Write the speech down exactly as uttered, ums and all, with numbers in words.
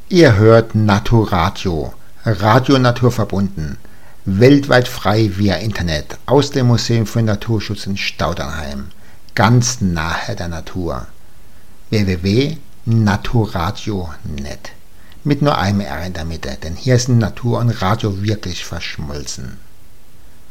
Ihr hört Naturadio, Radio naturverbunden, weltweit frei via Internet aus dem Museum für Naturschutz in Staudernheim, ganz nahe der Natur. w w w punkt naturadio punkt net. Mit nur einem R in der Mitte, denn hier sind Natur und Radio wirklich verschmolzen.